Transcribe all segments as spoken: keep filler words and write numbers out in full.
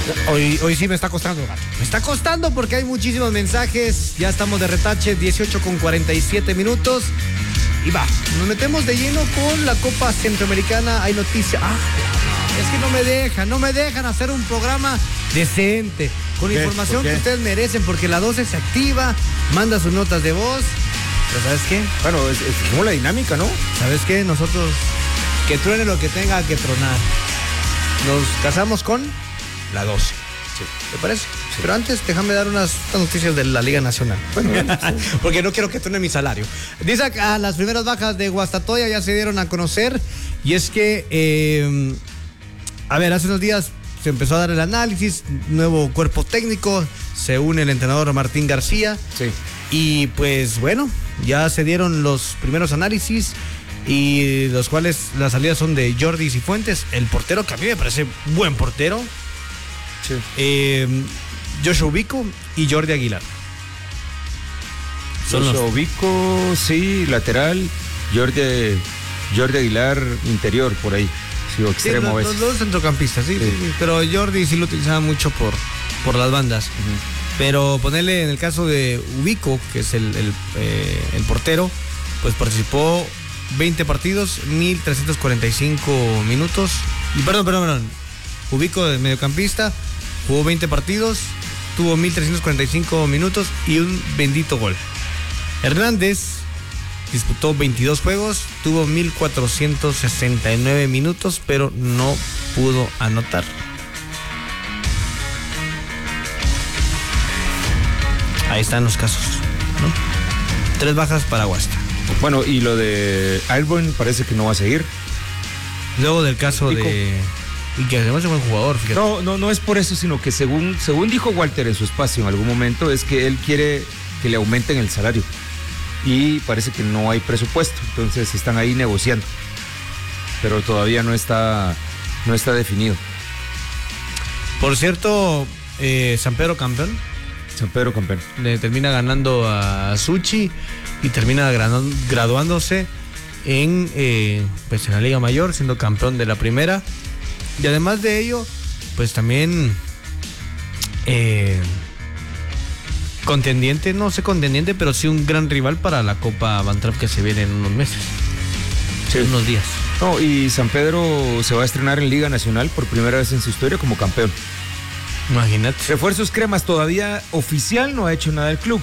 Hoy, hoy sí me está costando, gato. Me está costando porque hay muchísimos mensajes. Ya estamos de retache, dieciocho con cuarenta y siete minutos. Y va, nos metemos de lleno con la Copa Centroamericana. Hay noticias. Ah, es que no me dejan, no me dejan hacer un programa decente, con información que ustedes merecen, porque la doce se activa, manda sus notas de voz. Pero ¿sabes qué? Bueno, es, es como la dinámica, ¿no? ¿Sabes qué? Nosotros, que truene lo que tenga que tronar. Nos casamos con la doce. Sí. ¿Te parece? Sí. Pero antes, déjame dar unas, unas noticias de la Liga Nacional. Bueno, sí. Porque no quiero que truene mi salario. Dice acá, las primeras bajas de Guastatoya ya se dieron a conocer. Y es que, eh, a ver, hace unos días se empezó a dar el análisis, nuevo cuerpo técnico, se une el entrenador Martín García. Sí. Y pues bueno, ya se dieron los primeros análisis, y los cuales las salidas son de Jordi Cifuentes, el portero, que a mí me parece buen portero. Sí. Eh, Joshua Ubico y Jordi Aguilar. Son Joshua los... Ubico, sí, lateral. Jordi, Jordi Aguilar, interior, por ahí. Sí, o extremo. Sí, los, los dos centrocampistas, sí, sí. sí, pero Jordi sí lo utilizaba mucho por, por las bandas. Uh-huh. Pero ponerle en el caso de Ubico, que es el, el, eh, el portero, pues participó veinte partidos, mil trescientos cuarenta y cinco minutos. Y perdón, perdón, perdón. Ubico de mediocampista, jugó veinte partidos, tuvo mil trescientos cuarenta y cinco minutos y un bendito gol. Hernández disputó veintidós juegos, tuvo mil cuatrocientos sesenta y nueve minutos, pero no pudo anotar. Ahí están los casos, ¿no? Tres bajas para Guasta. Bueno, y lo de Airborne parece que no va a seguir. Luego del caso Dico. de... Y que además es buen jugador, fíjate. No, no, no es por eso, sino que según, según dijo Walter en su espacio en algún momento, es que él quiere que le aumenten el salario. Y parece que no hay presupuesto, entonces están ahí negociando. Pero todavía no está, no está definido. Por cierto, eh, San Pedro campeón. San Pedro campeón. Le termina ganando a Suchi y termina gradu- graduándose en, eh, pues en la Liga Mayor, siendo campeón de la primera. Y además de ello, pues también eh, contendiente, no sé contendiente, pero sí un gran rival para la Copa Bantrap que se viene en unos meses. Sí. En unos días. No, y San Pedro se va a estrenar en Liga Nacional por primera vez en su historia como campeón. Imagínate. Refuerzos Cremas todavía oficial no ha hecho nada el club.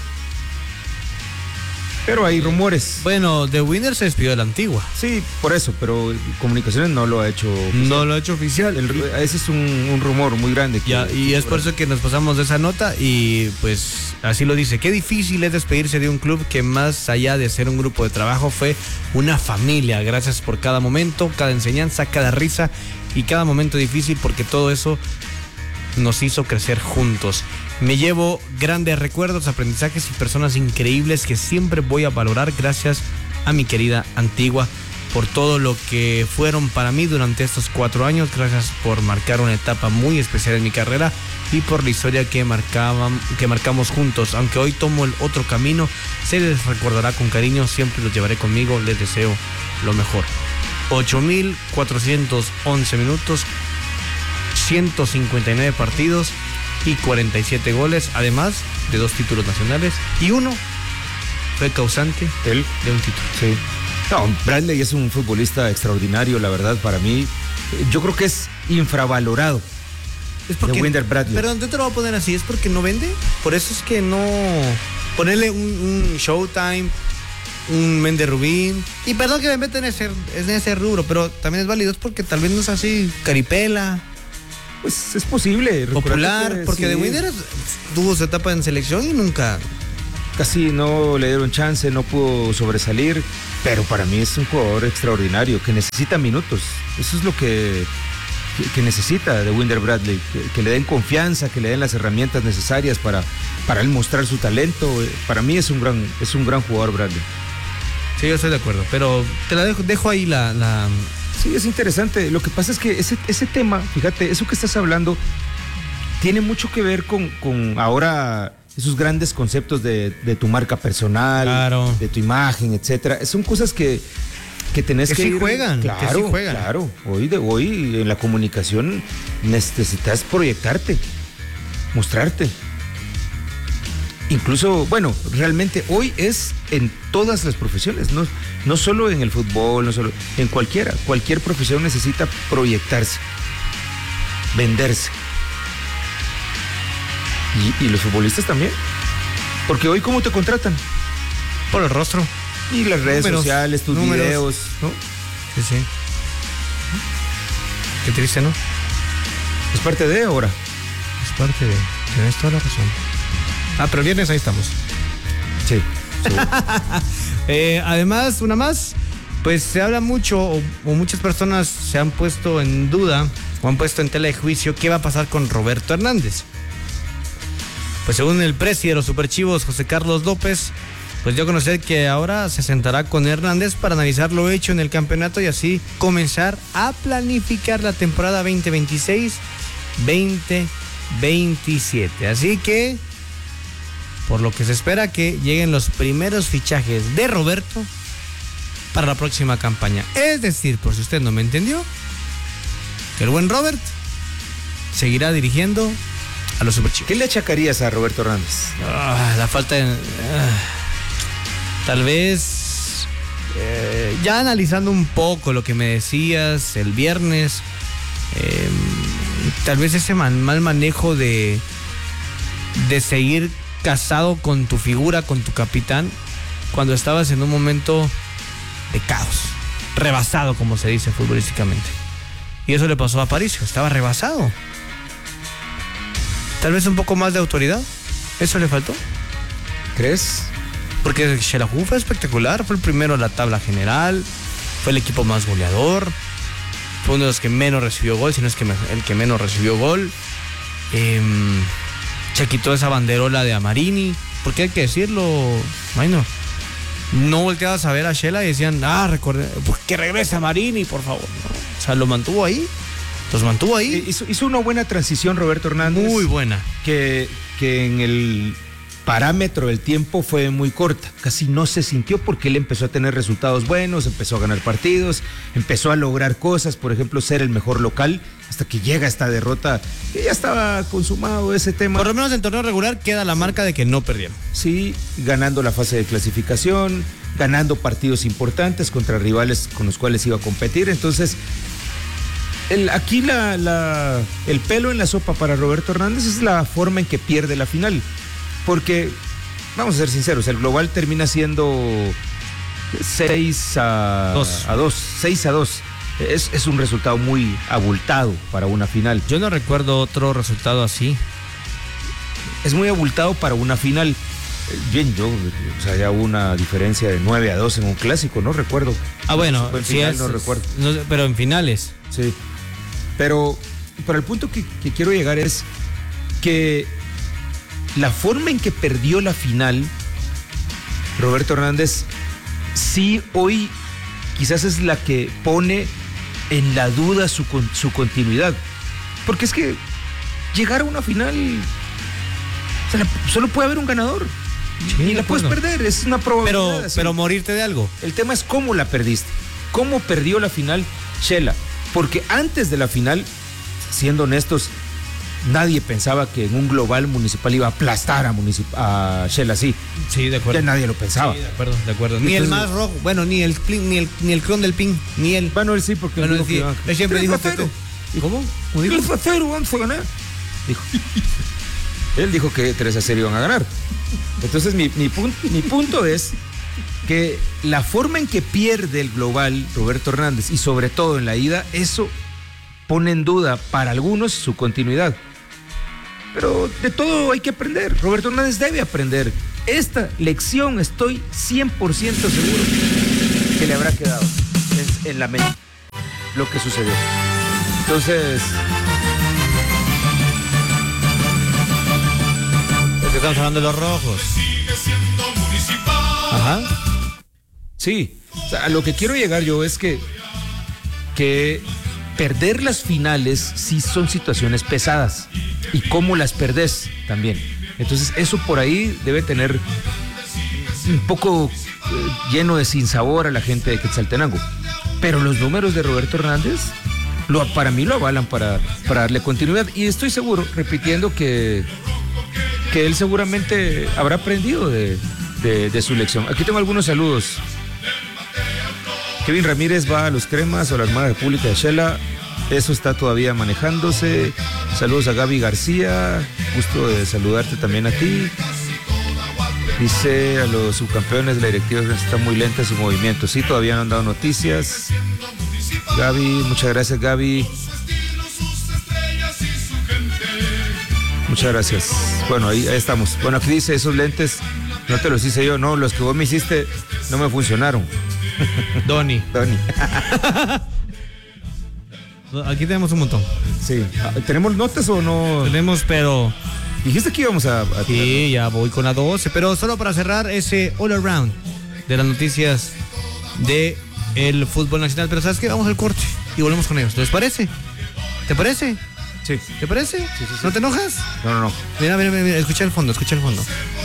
Pero hay rumores. Bueno, The Winner se despidió de la Antigua. Sí, por eso, pero Comunicaciones no lo ha hecho oficial. No lo ha hecho oficial. El, ese es un, un rumor muy grande. Que, ya, y que es por eso que nos pasamos de esa nota y pues así lo dice. Qué difícil es despedirse de un club que más allá de ser un grupo de trabajo fue una familia. Gracias por cada momento, cada enseñanza, cada risa y cada momento difícil, porque todo eso nos hizo crecer juntos. Me llevo grandes recuerdos, aprendizajes y personas increíbles que siempre voy a valorar. Gracias a mi querida Antigua por todo lo que fueron para mí durante estos cuatro años. Gracias por marcar una etapa muy especial en mi carrera y por la historia que, marcaban, que marcamos juntos. Aunque hoy tomo el otro camino, se les recordará con cariño. Siempre los llevaré conmigo. Les deseo lo mejor. ocho mil cuatrocientos once minutos, ciento cincuenta y nueve partidos y cuarenta y siete goles, además de dos títulos nacionales, y uno fue causante ¿Él? de un título. Sí. No, Bradley es un futbolista extraordinario, la verdad, para mí. Yo creo que es infravalorado. Es porque, de Winder Bradley. Perdón, yo te lo voy a poner así, es porque no vende. Por eso es que no... Ponerle un, un Showtime, un Méndez Rubín, y perdón que me meta en ese, en ese rubro, pero también es válido, es porque tal vez no es así caripela. Pues es posible. Popular, porque sí. De Winder tuvo su etapa en selección y nunca... Casi no le dieron chance, no pudo sobresalir, pero para mí es un jugador extraordinario, que necesita minutos. Eso es lo que, que, que necesita de Winder Bradley, que, que le den confianza, que le den las herramientas necesarias para, para él mostrar su talento. Para mí es un gran, es un gran jugador Bradley. Sí, yo estoy de acuerdo, pero te la dejo, dejo ahí la... la... Sí, es interesante. Lo que pasa es que ese, ese tema, fíjate, eso que estás hablando, tiene mucho que ver con, con ahora esos grandes conceptos de, de tu marca personal, claro, de tu imagen, etcétera. Son cosas que, que tenés que, que sí ir, juegan, claro, que sí juegan. Claro, hoy de hoy en la comunicación necesitas proyectarte. mostrarte. Incluso, bueno, realmente hoy es en todas las profesiones, no, no solo en el fútbol, no solo, en cualquiera, cualquier profesión necesita proyectarse, venderse. Y, y los futbolistas también. Porque hoy, ¿cómo te contratan? Por el rostro. Y las redes Números, sociales, tus números. videos, ¿no? Sí, sí. Qué triste, ¿no? Es parte de ahora. Es parte de... Tienes toda la razón. Ah, pero el viernes ahí estamos. Sí. sí. eh, además, una más, pues se habla mucho, o, o muchas personas se han puesto en duda, o han puesto en tela de juicio, qué va a pasar con Roberto Hernández. Pues según el presi de los Superchivos, José Carlos López, pues dio a conocer que ahora se sentará con Hernández para analizar lo hecho en el campeonato y así comenzar a planificar la temporada veinte veintiséis veinte veintisiete. Así que, por lo que se espera que lleguen los primeros fichajes de Roberto para la próxima campaña. Es decir, por si usted no me entendió, que el buen Robert seguirá dirigiendo a los Superchivos. ¿Qué le achacarías a Roberto Hernández? Ah, la falta de... ah, tal vez... Eh, ya analizando un poco lo que me decías el viernes, eh, tal vez ese man, mal manejo de, de seguir casado con tu figura, con tu capitán, cuando estabas en un momento de caos, rebasado, como se dice futbolísticamente. Y eso le pasó a Aparicio, estaba rebasado. Tal vez un poco más de autoridad, ¿eso le faltó? ¿Crees? Porque Xelajú fue espectacular, fue el primero en la tabla general, fue el equipo más goleador, fue uno de los que menos recibió gol, si no es que me, el que menos recibió gol. Eh, se quitó esa banderola de Amarini, porque hay que decirlo, bueno, no volteabas a ver a Shela y decían, ah, recuerden, pues que regrese Amarini, por favor. ¿No? O sea, lo mantuvo ahí, los mantuvo ahí. Hizo, hizo una buena transición Roberto Hernández. Muy buena. Que, que en el parámetro del tiempo fue muy corta, casi no se sintió porque él empezó a tener resultados buenos, empezó a ganar partidos, empezó a lograr cosas, por ejemplo, ser el mejor local, hasta que llega esta derrota, que ya estaba consumado ese tema. Por lo menos en torneo regular queda la marca de que no perdieron. Sí, ganando la fase de clasificación, ganando partidos importantes contra rivales con los cuales iba a competir, entonces... El, aquí la, la, el pelo en la sopa para Roberto Hernández es la forma en que pierde la final. Porque, vamos a ser sinceros, el global termina siendo seis a dos. seis a dos. Es, es un resultado muy abultado para una final. Yo no recuerdo otro resultado así. Es muy abultado para una final. Bien, yo, o sea, ya hubo una diferencia de nueve a dos en un clásico, no recuerdo. Ah, bueno, en sí final, es, no recuerdo. No, pero en finales. Sí. Pero para el punto que, que quiero llegar es que la forma en que perdió la final, Roberto Hernández, sí hoy quizás es la que pone en la duda su, su continuidad. Porque es que llegar a una final, o sea, solo puede haber un ganador. Sí, y la puedes perder, es una probabilidad. Pero, pero morirte de algo. El tema es cómo la perdiste. ¿Cómo perdió la final Shela? Porque antes de la final, siendo honestos, nadie pensaba que en un global municipal iba a aplastar a, municip- a Shela así. Sí, de acuerdo. Ya nadie lo pensaba. Sí, de acuerdo, de acuerdo. Ni Entonces, el más rojo, bueno, ni el ni el ni el clon del pin, ni el. Bueno, él sí, porque bueno, él sí, dijo él siempre dijo que. ¿Cómo? ¿Cómo fue cero? ¿Vamos a ganar? Dijo. Él dijo que tres a cero iban a ganar. Entonces, mi, mi, pun- mi punto es que la forma en que pierde el global Roberto Hernández y sobre todo en la ida, eso pone en duda para algunos su continuidad. Pero de todo hay que aprender. Roberto Hernández debe aprender. Esta lección estoy cien por ciento seguro que le habrá quedado en, en la mente lo que sucedió. Entonces... Porque estamos hablando de los rojos. Ajá. Sí, o sea, a lo que quiero llegar yo es que, que perder las finales sí son situaciones pesadas. Y cómo las perdés también. Entonces eso por ahí debe tener un poco eh, lleno de sinsabor a la gente de Quetzaltenango. Pero los números de Roberto Hernández lo, para mí lo avalan para, para darle continuidad. Y estoy seguro, repitiendo, que que él seguramente habrá aprendido de, de, de su lección. Aquí tengo algunos saludos. Kevin Ramírez va a los Cremas o a la Armada República de Shela. Eso está todavía manejándose. Saludos a Gaby García. Gusto de saludarte también a ti. Dice a los subcampeones de la directiva que está muy lenta su movimiento. Sí, todavía no han dado noticias. Gaby, muchas gracias, Gaby. Muchas gracias. Bueno, ahí, ahí estamos. Bueno, aquí dice esos lentes, no te los hice yo, no, los que vos me hiciste no me funcionaron. Donny. Donny. Aquí tenemos un montón. Sí. ¿Tenemos notas o no? Tenemos, pero... Dijiste que íbamos a... a sí, ya voy con la doce, pero solo para cerrar ese all around de las noticias de el fútbol nacional. Pero ¿sabes qué? Vamos al corte y volvemos con ellos. ¿Les parece? ¿Te parece? Sí. ¿Te parece? Sí, sí, sí. ¿No te enojas? No, no, no. Mira, mira, mira, escucha el fondo, escucha el fondo.